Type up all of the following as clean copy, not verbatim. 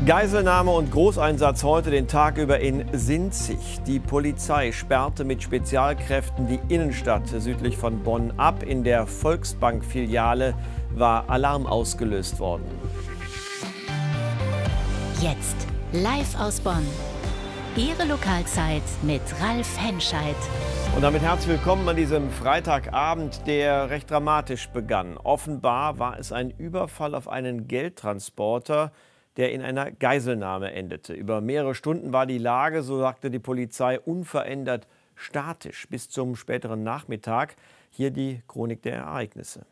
Geiselnahme und Großeinsatz heute den Tag über in Sinzig. Die Polizei sperrte mit Spezialkräften die Innenstadt südlich von Bonn ab. In der Volksbank-Filiale war Alarm ausgelöst worden. Jetzt live aus Bonn. Ihre Lokalzeit mit Ralf Henscheid. Und damit herzlich willkommen an diesem Freitagabend, der recht dramatisch begann. Offenbar war es ein Überfall auf einen Geldtransporter, der in einer Geiselnahme endete. Über mehrere Stunden war die Lage, so sagte die Polizei, unverändert statisch bis zum späteren Nachmittag. Hier die Chronik der Ereignisse.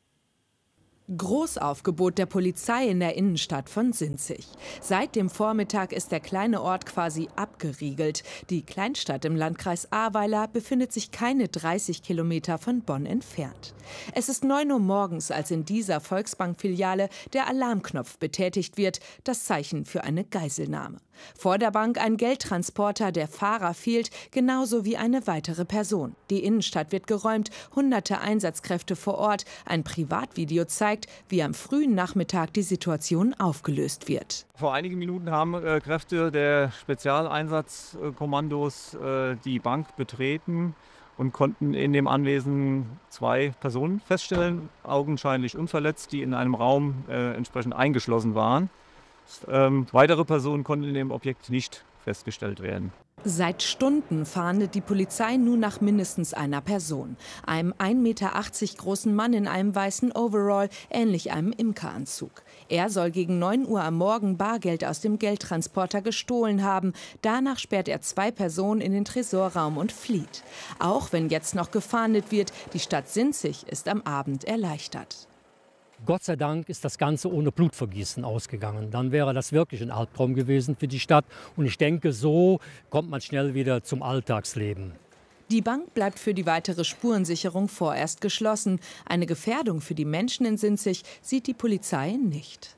Großaufgebot der Polizei in der Innenstadt von Sinzig. Seit dem Vormittag ist der kleine Ort quasi abgeriegelt. Die Kleinstadt im Landkreis Ahrweiler befindet sich keine 30 Kilometer von Bonn entfernt. Es ist 9 Uhr morgens, als in dieser Volksbank-Filiale der Alarmknopf betätigt wird, das Zeichen für eine Geiselnahme. Vor der Bank ein Geldtransporter, der Fahrer fehlt, genauso wie eine weitere Person. Die Innenstadt wird geräumt, hunderte Einsatzkräfte vor Ort. Ein Privatvideo zeigt, wie am frühen Nachmittag die Situation aufgelöst wird. Vor einigen Minuten haben Kräfte der Spezialeinsatzkommandos die Bank betreten und konnten in dem Anwesen 2 Personen feststellen, augenscheinlich unverletzt, die in einem Raum entsprechend eingeschlossen waren. Weitere Personen konnten in dem Objekt nicht festgestellt werden. Seit Stunden fahndet die Polizei nun nach mindestens einer Person. Einem 1,80 Meter großen Mann in einem weißen Overall, ähnlich einem Imkeranzug. Er soll gegen 9 Uhr am Morgen Bargeld aus dem Geldtransporter gestohlen haben. Danach sperrt er 2 Personen in den Tresorraum und flieht. Auch wenn jetzt noch gefahndet wird, die Stadt Sinzig ist am Abend erleichtert. Gott sei Dank ist das Ganze ohne Blutvergießen ausgegangen. Dann wäre das wirklich ein Albtraum gewesen für die Stadt. Und ich denke, so kommt man schnell wieder zum Alltagsleben. Die Bank bleibt für die weitere Spurensicherung vorerst geschlossen. Eine Gefährdung für die Menschen in Sinzig sieht die Polizei nicht.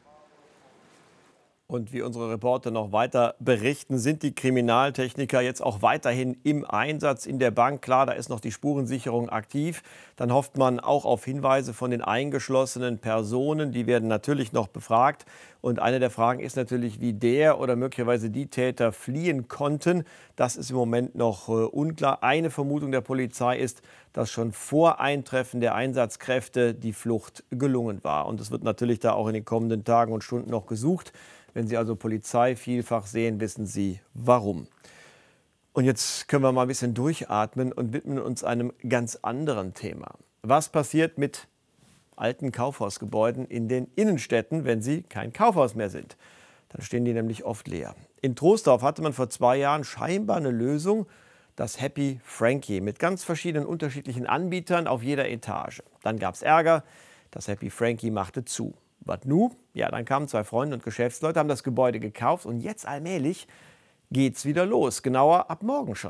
Und wie unsere Reporter noch weiter berichten, sind die Kriminaltechniker jetzt auch weiterhin im Einsatz in der Bank. Klar, da ist noch die Spurensicherung aktiv. Dann hofft man auch auf Hinweise von den eingeschlossenen Personen. Die werden natürlich noch befragt. Und eine der Fragen ist natürlich, wie der oder möglicherweise die Täter fliehen konnten. Das ist im Moment noch unklar. Eine Vermutung der Polizei ist, dass schon vor Eintreffen der Einsatzkräfte die Flucht gelungen war. Und es wird natürlich da auch in den kommenden Tagen und Stunden noch gesucht. Wenn Sie also Polizei vielfach sehen, wissen Sie warum. Und jetzt können wir mal ein bisschen durchatmen und widmen uns einem ganz anderen Thema. Was passiert mit alten Kaufhausgebäuden in den Innenstädten, wenn sie kein Kaufhaus mehr sind? Dann stehen die nämlich oft leer. In Troisdorf hatte man vor 2 Jahren scheinbar eine Lösung, das Happy Frankie, mit ganz verschiedenen unterschiedlichen Anbietern auf jeder Etage. Dann gab es Ärger, das Happy Frankie machte zu. Was nu? Ja, dann kamen 2 Freunde und Geschäftsleute, haben das Gebäude gekauft und jetzt allmählich geht's wieder los. Genauer ab morgen schon.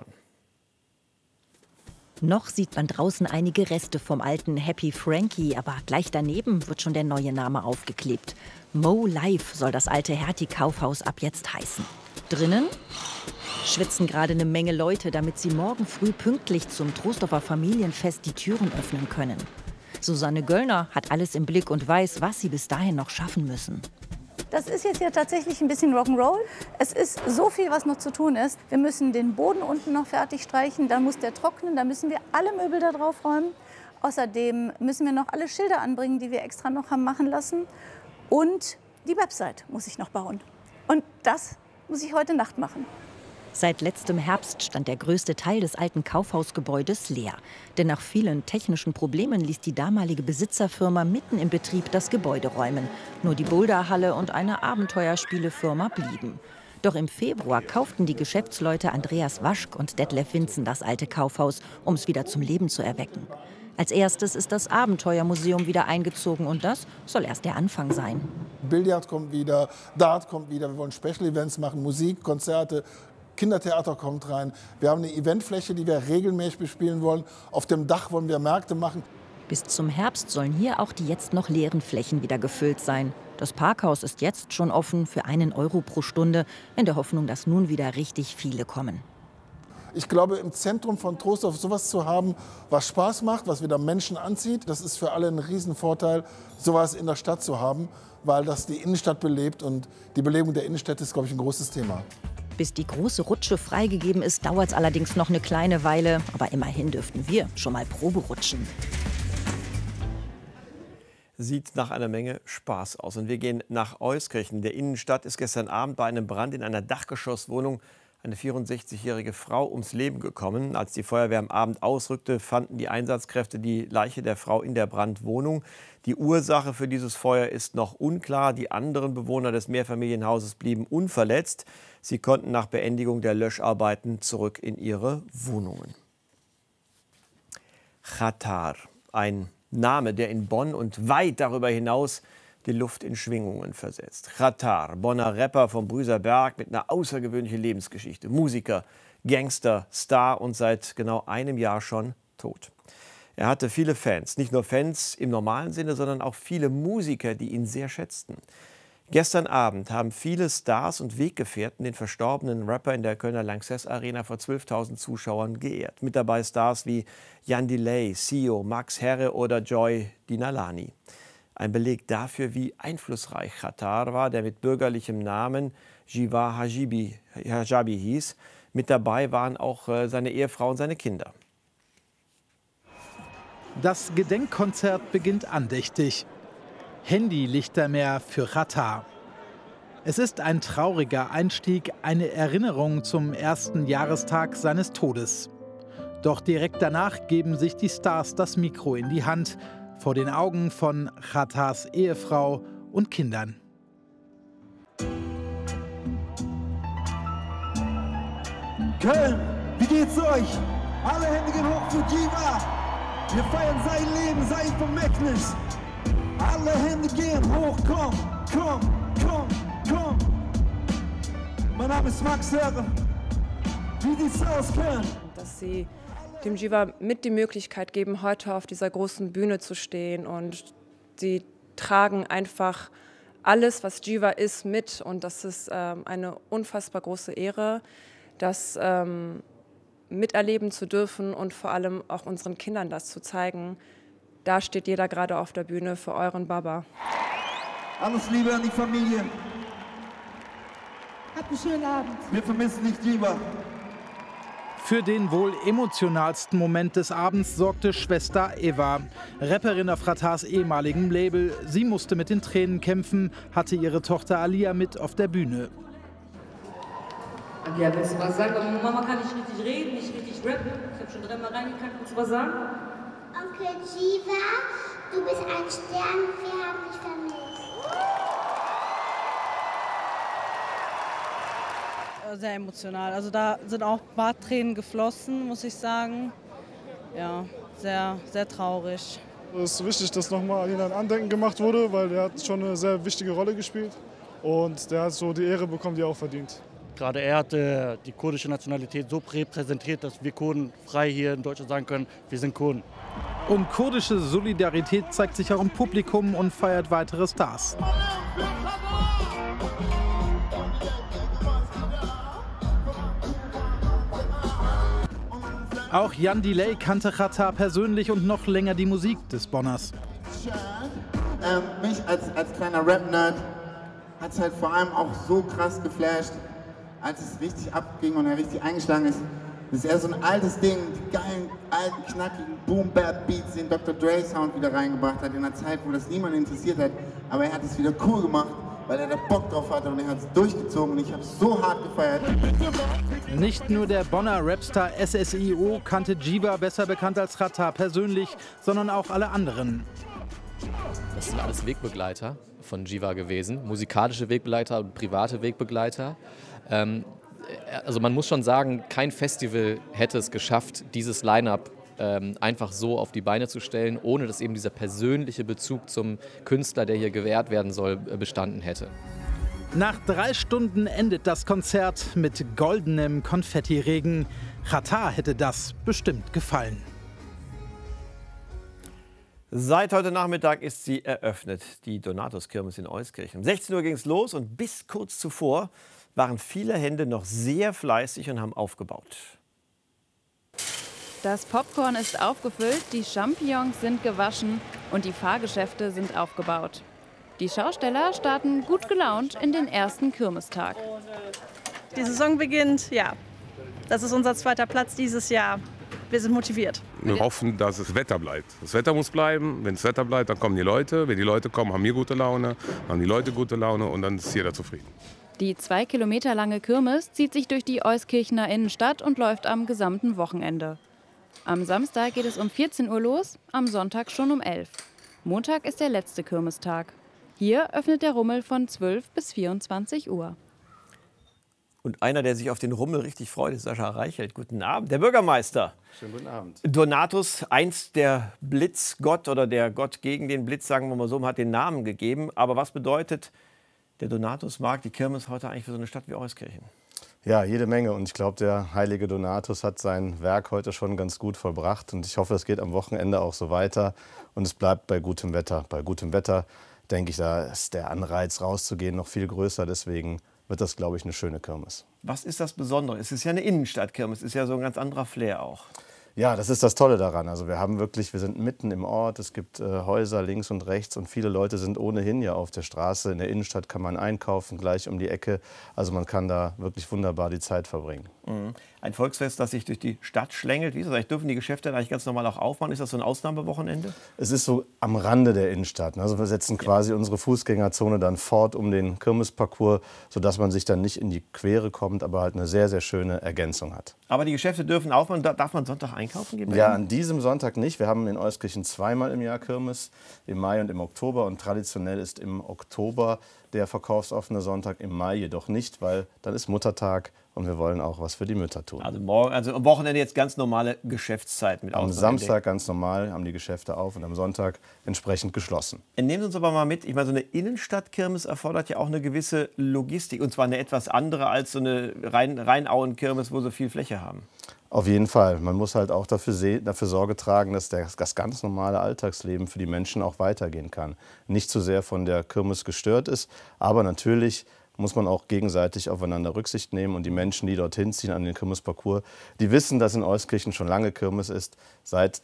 Noch sieht man draußen einige Reste vom alten Happy Frankie, aber gleich daneben wird schon der neue Name aufgeklebt. Mo Life soll das alte Hertie-Kaufhaus ab jetzt heißen. Drinnen schwitzen gerade eine Menge Leute, damit sie morgen früh pünktlich zum Troisdorfer Familienfest die Türen öffnen können. Susanne Göllner hat alles im Blick und weiß, was sie bis dahin noch schaffen müssen. Das ist jetzt ja tatsächlich ein bisschen Rock'n'Roll. Es ist so viel, was noch zu tun ist. Wir müssen den Boden unten noch fertig streichen, dann muss der trocknen, dann müssen wir alle Möbel da drauf räumen. Außerdem müssen wir noch alle Schilder anbringen, die wir extra noch haben machen lassen. Und die Website muss ich noch bauen. Und das muss ich heute Nacht machen. Seit letztem Herbst stand der größte Teil des alten Kaufhausgebäudes leer. Denn nach vielen technischen Problemen ließ die damalige Besitzerfirma mitten im Betrieb das Gebäude räumen. Nur die Boulderhalle und eine Abenteuerspielefirma blieben. Doch im Februar kauften die Geschäftsleute Andreas Waschk und Detlef Vinzen das alte Kaufhaus, um es wieder zum Leben zu erwecken. Als erstes ist das Abenteuermuseum wieder eingezogen und das soll erst der Anfang sein. Billard kommt wieder, Dart kommt wieder, wir wollen Special Events machen, Musik, Konzerte. Kindertheater kommt rein. Wir haben eine Eventfläche, die wir regelmäßig bespielen wollen. Auf dem Dach wollen wir Märkte machen. Bis zum Herbst sollen hier auch die jetzt noch leeren Flächen wieder gefüllt sein. Das Parkhaus ist jetzt schon offen für 1 Euro pro Stunde, in der Hoffnung, dass nun wieder richtig viele kommen. Ich glaube, im Zentrum von Troisdorf sowas zu haben, was Spaß macht, was wieder Menschen anzieht, das ist für alle ein Riesenvorteil, sowas in der Stadt zu haben, weil das die Innenstadt belebt und die Belebung der Innenstadt ist, glaube ich, ein großes Thema. Bis die große Rutsche freigegeben ist, dauert es allerdings noch eine kleine Weile. Aber immerhin dürften wir schon mal Probe rutschen. Sieht nach einer Menge Spaß aus. Und wir gehen nach Euskirchen. Der Innenstadt ist gestern Abend bei einem Brand in einer Dachgeschosswohnung eine 64-jährige Frau ums Leben gekommen. Als die Feuerwehr am Abend ausrückte, fanden die Einsatzkräfte die Leiche der Frau in der Brandwohnung. Die Ursache für dieses Feuer ist noch unklar. Die anderen Bewohner des Mehrfamilienhauses blieben unverletzt. Sie konnten nach Beendigung der Löscharbeiten zurück in ihre Wohnungen. Xatar, ein Name, der in Bonn und weit darüber hinaus die Luft in Schwingungen versetzt. Xatar, Bonner Rapper vom Brüser Berg mit einer außergewöhnlichen Lebensgeschichte. Musiker, Gangster, Star und seit genau einem Jahr schon tot. Er hatte viele Fans, nicht nur Fans im normalen Sinne, sondern auch viele Musiker, die ihn sehr schätzten. Gestern Abend haben viele Stars und Weggefährten den verstorbenen Rapper in der Kölner Lanxess Arena vor 12.000 Zuschauern geehrt. Mit dabei Stars wie Jan Delay, Sio, Max Herre oder Joy Dinalani. Ein Beleg dafür, wie einflussreich Xatar war, der mit bürgerlichem Namen Jiva Hajabi hieß. Mit dabei waren auch seine Ehefrau und seine Kinder. Das Gedenkkonzert beginnt andächtig. Handy-Lichtermeer für Xatar. Es ist ein trauriger Einstieg, eine Erinnerung zum ersten Jahrestag seines Todes. Doch direkt danach geben sich die Stars das Mikro in die Hand, vor den Augen von Xatars Ehefrau und Kindern. Köln, wie geht's euch? Alle Hände gehen hoch für Jiva. Wir feiern sein Leben, sein Vermächtnis. Alle Hände gehen hoch, komm, komm, komm, komm. Mein Name ist Max Herre. Wie sieht's aus, Köln? Dass sie dem Jiva mit die Möglichkeit geben, heute auf dieser großen Bühne zu stehen. Und sie tragen einfach alles, was Jiva ist, mit. Und das ist eine unfassbar große Ehre, das miterleben zu dürfen und vor allem auch unseren Kindern das zu zeigen. Da steht jeder gerade auf der Bühne für euren Baba. Alles Liebe an die Familie. Habt einen schönen Abend. Wir vermissen dich, Jiva. Für den wohl emotionalsten Moment des Abends sorgte Schwester Eva, Rapperin auf Xatars ehemaligem Label. Sie musste mit den Tränen kämpfen, hatte ihre Tochter Alia mit auf der Bühne. Alia, willst du was sagen? Mama kann nicht richtig reden, nicht richtig rappen. Ich habe schon dreimal reingekackt. Willst du was sagen? Onkel Jiva, du bist ein Stern, wir haben dich vermisst. Sehr emotional. Also da sind auch ein paar Tränen geflossen, muss ich sagen. Ja, sehr, sehr traurig. Es ist wichtig, dass nochmal an ihn ein Andenken gemacht wurde, weil er hat schon eine sehr wichtige Rolle gespielt. Und der hat so die Ehre bekommen, die er auch verdient. Gerade er hat die kurdische Nationalität so repräsentiert, dass wir Kurden frei hier in Deutschland sagen können, wir sind Kurden. Und kurdische Solidarität zeigt sich auch im Publikum und feiert weitere Stars. Auch Jan Delay kannte Xatar persönlich und noch länger die Musik des Bonners. Mich als kleiner Rap-Nerd hat es halt vor allem auch so krass geflasht, als es richtig abging und er richtig eingeschlagen ist. Das ist eher so ein altes Ding, die geilen, alten, knackigen Boom-Bap-Beats, den Dr. Dre-Sound wieder reingebracht hat, in einer Zeit, wo das niemand interessiert hat. Aber er hat es wieder cool gemacht, weil er da Bock drauf hatte und er hat es durchgezogen und ich habe es so hart gefeiert. Nicht nur der Bonner Rapstar SSIO kannte Jiva, besser bekannt als Xatar, persönlich, sondern auch alle anderen. Das sind alles Wegbegleiter von Jiva gewesen, musikalische Wegbegleiter und private Wegbegleiter. Also man muss schon sagen, kein Festival hätte es geschafft, dieses Line-up einfach so auf die Beine zu stellen, ohne dass eben dieser persönliche Bezug zum Künstler, der hier gewährt werden soll, bestanden hätte. Nach 3 Stunden endet das Konzert mit goldenem Konfettiregen. Xatar hätte das bestimmt gefallen. Seit heute Nachmittag ist sie eröffnet, die Donatus-Kirmes in Euskirchen. Um 16 Uhr ging es los und bis kurz zuvor waren viele Hände noch sehr fleißig und haben aufgebaut. Das Popcorn ist aufgefüllt, die Champignons sind gewaschen und die Fahrgeschäfte sind aufgebaut. Die Schausteller starten gut gelaunt in den ersten Kirmestag. Die Saison beginnt, ja. Das ist unser zweiter Platz dieses Jahr. Wir sind motiviert. Wir hoffen, dass das Wetter bleibt. Das Wetter muss bleiben. Wenn das Wetter bleibt, dann kommen die Leute. Wenn die Leute kommen, haben wir gute Laune, haben die Leute gute Laune und dann ist jeder zufrieden. Die 2 Kilometer lange Kirmes zieht sich durch die Euskirchener Innenstadt und läuft am gesamten Wochenende. Am Samstag geht es um 14 Uhr los, am Sonntag schon um 11. Montag ist der letzte Kirmestag. Hier öffnet der Rummel von 12 bis 24 Uhr. Und einer, der sich auf den Rummel richtig freut, ist Sascha Reichelt. Guten Abend, der Bürgermeister. Schönen guten Abend. Donatus, einst der Blitzgott oder der Gott gegen den Blitz, sagen wir mal so, hat den Namen gegeben. Aber was bedeutet der Donatusmarkt, die Kirmes heute eigentlich für so eine Stadt wie Euskirchen? Ja, jede Menge. Und ich glaube, der heilige Donatus hat sein Werk heute schon ganz gut vollbracht. Und ich hoffe, es geht am Wochenende auch so weiter. Und es bleibt bei gutem Wetter. Bei gutem Wetter, denke ich, da ist der Anreiz rauszugehen noch viel größer. Deswegen wird das, glaube ich, eine schöne Kirmes. Was ist das Besondere? Es ist ja eine Innenstadtkirmes, es ist ja so ein ganz anderer Flair auch. Ja, das ist das Tolle daran. Also wir sind mitten im Ort, es gibt Häuser links und rechts und viele Leute sind ohnehin ja auf der Straße. In der Innenstadt kann man einkaufen, gleich um die Ecke. Also man kann da wirklich wunderbar die Zeit verbringen. Mhm. Ein Volksfest, das sich durch die Stadt schlängelt. Wie ist das eigentlich? Dürfen die Geschäfte eigentlich ganz normal auch aufmachen? Ist das so ein Ausnahmewochenende? Es ist so am Rande der Innenstadt. Also wir setzen quasi unsere Fußgängerzone dann fort um den Kirmesparcours, sodass man sich dann nicht in die Quere kommt, aber halt eine sehr, sehr schöne Ergänzung hat. Aber die Geschäfte dürfen aufmachen. Darf man Sonntag einkaufen gehen? Ja, an diesem Sonntag nicht. Wir haben in Euskirchen zweimal im Jahr Kirmes, im Mai und im Oktober. Und traditionell ist im Oktober der verkaufsoffene Sonntag, im Mai jedoch nicht, weil dann ist Muttertag und wir wollen auch was für die Mütter tun. Also am Wochenende jetzt ganz normale Geschäftszeit mit Am Samstag ganz normal haben die Geschäfte auf und am Sonntag entsprechend geschlossen. Nehmen Sie uns aber mal mit, ich meine, so eine Innenstadtkirmes erfordert ja auch eine gewisse Logistik und zwar eine etwas andere als so eine Rheinauen-Kirmes, wo sie viel Fläche haben. Auf jeden Fall. Man muss halt auch dafür Sorge tragen, dass das ganz normale Alltagsleben für die Menschen auch weitergehen kann. Nicht zu sehr von der Kirmes gestört ist, aber natürlich muss man auch gegenseitig aufeinander Rücksicht nehmen. Und die Menschen, die dorthin ziehen an den Kirmesparcours, die wissen, dass in Euskirchen schon lange Kirmes ist, seit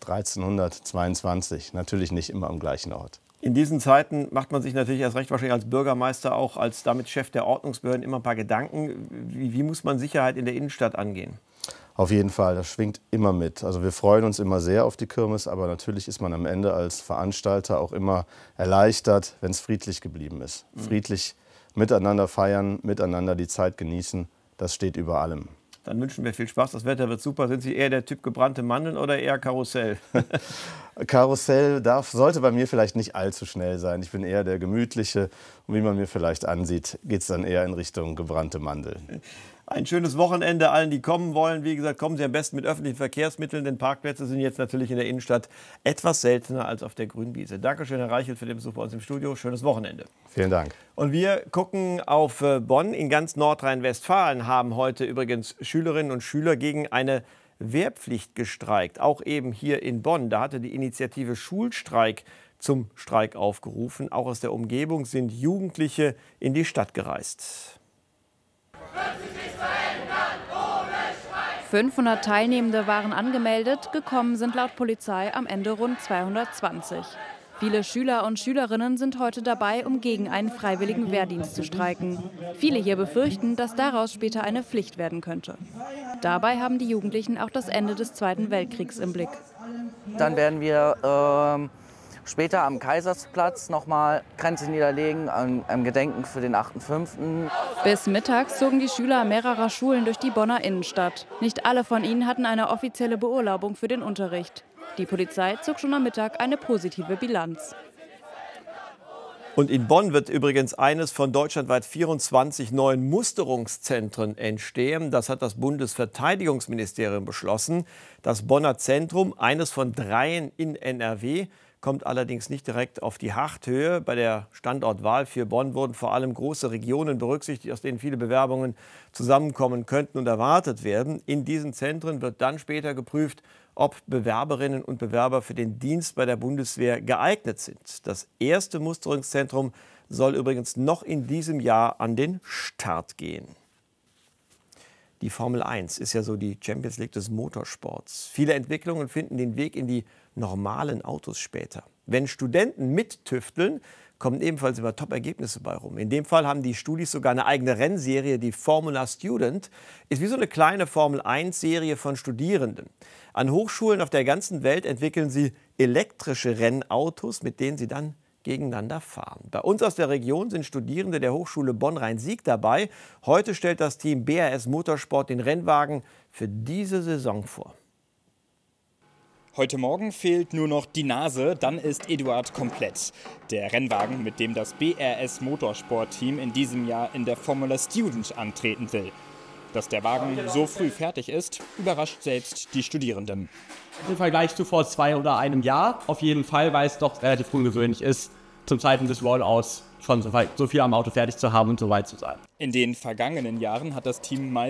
1322. Natürlich nicht immer am gleichen Ort. In diesen Zeiten macht man sich natürlich erst recht wahrscheinlich als Bürgermeister, auch als damit Chef der Ordnungsbehörden, immer ein paar Gedanken. Wie muss man Sicherheit in der Innenstadt angehen? Auf jeden Fall, das schwingt immer mit. Also wir freuen uns immer sehr auf die Kirmes, aber natürlich ist man am Ende als Veranstalter auch immer erleichtert, wenn es friedlich geblieben ist. Friedlich miteinander feiern, miteinander die Zeit genießen, das steht über allem. Dann wünschen wir viel Spaß, das Wetter wird super. Sind Sie eher der Typ gebrannte Mandeln oder eher Karussell? Karussell sollte bei mir vielleicht nicht allzu schnell sein. Ich bin eher der Gemütliche und wie man mir vielleicht ansieht, geht es dann eher in Richtung gebrannte Mandeln. Ein schönes Wochenende allen, die kommen wollen. Wie gesagt, kommen Sie am besten mit öffentlichen Verkehrsmitteln, denn Parkplätze sind jetzt natürlich in der Innenstadt etwas seltener als auf der Grünwiese. Dankeschön, Herr Reichelt, für den Besuch bei uns im Studio. Schönes Wochenende. Vielen Dank. Und wir gucken auf Bonn. In ganz Nordrhein-Westfalen haben heute übrigens Schülerinnen und Schüler gegen eine Wehrpflicht gestreikt. Auch eben hier in Bonn. Da hatte die Initiative Schulstreik zum Streik aufgerufen. Auch aus der Umgebung sind Jugendliche in die Stadt gereist. 500 Teilnehmende waren angemeldet, gekommen sind laut Polizei am Ende rund 220. Viele Schüler und Schülerinnen sind heute dabei, um gegen einen freiwilligen Wehrdienst zu streiken. Viele hier befürchten, dass daraus später eine Pflicht werden könnte. Dabei haben die Jugendlichen auch das Ende des Zweiten Weltkriegs im Blick. Dann werden wir später am Kaisersplatz nochmal Kränze niederlegen, am Gedenken für den 8.5. Bis mittags zogen die Schüler mehrerer Schulen durch die Bonner Innenstadt. Nicht alle von ihnen hatten eine offizielle Beurlaubung für den Unterricht. Die Polizei zog schon am Mittag eine positive Bilanz. Und in Bonn wird übrigens eines von deutschlandweit 24 neuen Musterungszentren entstehen. Das hat das Bundesverteidigungsministerium beschlossen. Das Bonner Zentrum, eines von 3 in NRW, kommt allerdings nicht direkt auf die Hachthöhe. Bei der Standortwahl für Bonn wurden vor allem große Regionen berücksichtigt, aus denen viele Bewerbungen zusammenkommen könnten und erwartet werden. In diesen Zentren wird dann später geprüft, ob Bewerberinnen und Bewerber für den Dienst bei der Bundeswehr geeignet sind. Das erste Musterungszentrum soll übrigens noch in diesem Jahr an den Start gehen. Die Formel 1 ist ja so die Champions League des Motorsports. Viele Entwicklungen finden den Weg in die normalen Autos später. Wenn Studenten mittüfteln, kommen ebenfalls immer Top-Ergebnisse bei rum. In dem Fall haben die Studis sogar eine eigene Rennserie, die Formula Student. Ist wie so eine kleine Formel-1-Serie von Studierenden. An Hochschulen auf der ganzen Welt entwickeln sie elektrische Rennautos, mit denen sie dann gegeneinander fahren. Bei uns aus der Region sind Studierende der Hochschule Bonn-Rhein-Sieg dabei. Heute stellt das Team BRS Motorsport den Rennwagen für diese Saison vor. Heute Morgen fehlt nur noch die Nase, dann ist Eduard komplett. Der Rennwagen, mit dem das BRS Motorsport-Team in diesem Jahr in der Formula Student antreten will. Dass der Wagen so früh fertig ist, überrascht selbst die Studierenden. Im Vergleich zu vor 2 oder einem Jahr auf jeden Fall, weil es doch relativ ungewöhnlich ist, zum Zeiten des Rollouts schon so viel am Auto fertig zu haben und so weit zu sein. In den vergangenen Jahren hat das Team mal